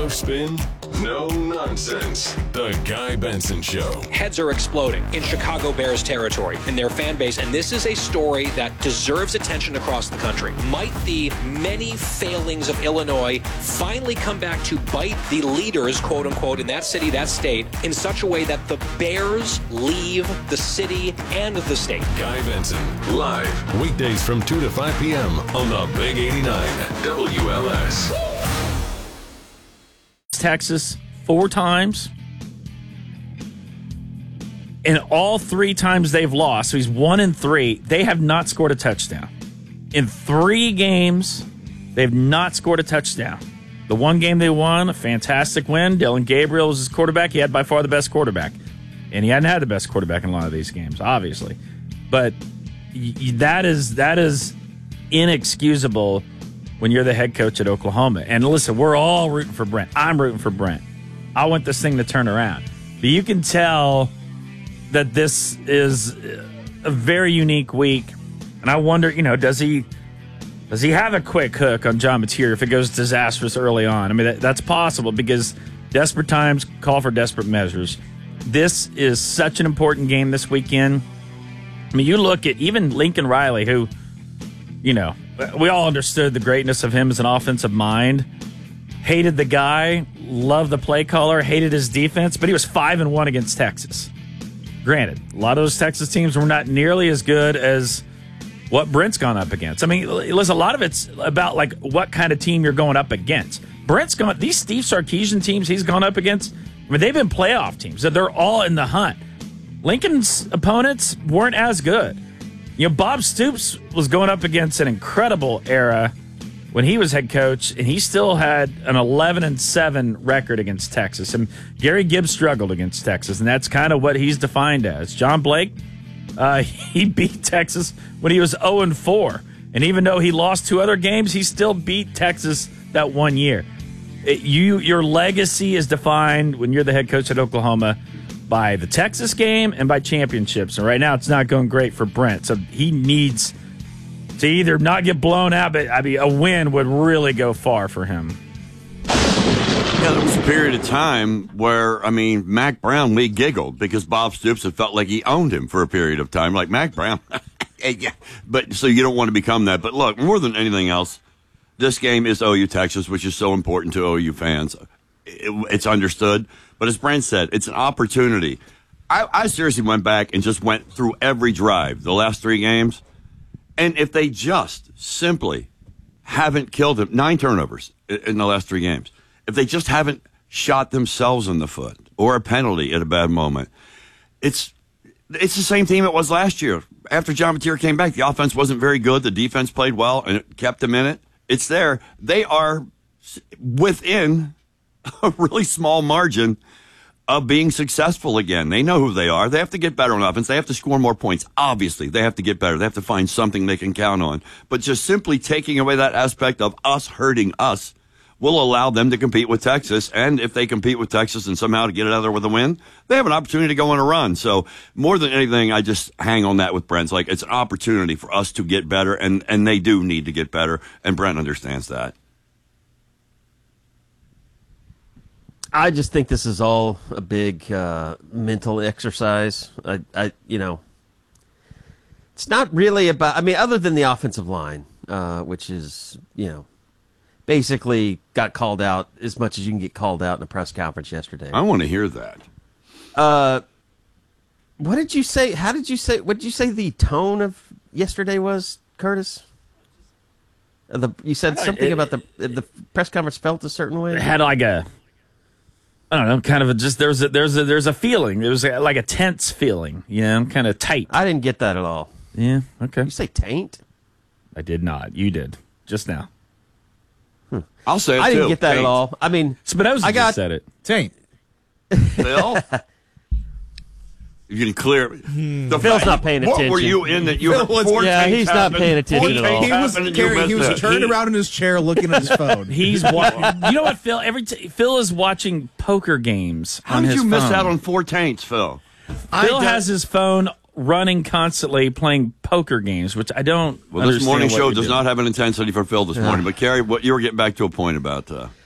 No spin, no nonsense. The Guy Benson Show. Heads are exploding in Chicago Bears territory in their fan base, and this is a story that deserves attention across the country. Might the many failings of Illinois finally come back to bite the leaders, quote unquote, in that city, that state, in such a way that the Bears leave the city and the state? Guy Benson, live, weekdays from 2 to 5 p.m. on the Big 89 WLS. Texas 4 times, and all 3 times they've lost, so he's 1-3. They have not scored a touchdown. In 3 games, they've not scored a touchdown. The one game they won, a fantastic win. Dylan Gabriel was his quarterback. He had by far the best quarterback, and he hadn't had the best quarterback in a lot of these games, obviously. But that is inexcusable when you're the head coach at Oklahoma. And listen, we're all rooting for Brent. I'm rooting for Brent. I want this thing to turn around. But you can tell that this is a very unique week. And I wonder, does he have a quick hook on John Mateer if it goes disastrous early on? I mean, that's possible because desperate times call for desperate measures. This is such an important game this weekend. I mean, you look at even Lincoln Riley, who, we all understood the greatness of him as an offensive mind. Hated the guy, loved the play caller, hated his defense, but he was 5-1 against Texas. Granted, a lot of those Texas teams were not nearly as good as what Brent's gone up against. I mean, listen, a lot of it's about what kind of team you're going up against. These Steve Sarkisian teams he's gone up against, I mean, they've been playoff teams. They're all in the hunt. Lincoln's opponents weren't as good. Bob Stoops was going up against an incredible era when he was head coach, and he still had an 11-7 record against Texas. And Gary Gibbs struggled against Texas, and that's kind of what he's defined as. John Blake, he beat Texas when he was 0-4. And even though he lost 2 other games, he still beat Texas that one year. Your legacy is defined when you're the head coach at Oklahoma by the Texas game and by championships. And right now it's not going great for Brent. So he needs to either not get blown out, but a win would really go far for him. Yeah, there was a period of time where, Mac Brown, we giggled because Bob Stoops had felt like he owned him for a period of time. Like, Mac Brown. Yeah. But so you don't want to become that. But look, more than anything else, this game is OU Texas, which is so important to OU fans. It's understood. But as Brent said, it's an opportunity. I seriously went back and just went through every drive, the last 3 games. And if they just simply haven't killed him, 9 turnovers in the last 3 games, if they just haven't shot themselves in the foot or a penalty at a bad moment, it's the same team it was last year. After John Mateer came back, the offense wasn't very good. The defense played well, and it kept them in it. It's there. They are within a really small margin of being successful again. They know who they are. They have to get better on offense. They have to score more points. Obviously, they have to get better. They have to find something they can count on. But just simply taking away that aspect of us hurting us will allow them to compete with Texas. And if they compete with Texas and somehow to get it out there with a win, they have an opportunity to go on a run. So more than anything, I just hang on that with Brent. It's an opportunity for us to get better, and they do need to get better, and Brent understands that. I just think this is all a big mental exercise. It's not really about, other than the offensive line, which is, basically got called out as much as you can get called out in a press conference yesterday. I want to hear that. What did you say? What did you say the tone of yesterday was, Curtis? You said something about the press conference felt a certain way? It had I don't know, kind of there's a feeling. It was like a tense feeling, kind of tight. I didn't get that at all. Yeah, okay. You say taint? I did not. You did. Just now. I'll say it, I didn't too. get that Taint. at all. Spinoza just said it. Taint. Phil? You can clear Phil's not paying attention. What were you in that you heard? He's not paying attention at all. He was turned around in his chair looking at his phone. He's watching. You know what, Phil? Phil is watching poker games How on did his you phone. miss out on 4 taints, Phil? Phil has his phone running constantly playing poker games, which I don't Well, this morning show does not have an intensity for Phil this morning. But, Carrie, what you were getting back to a point about...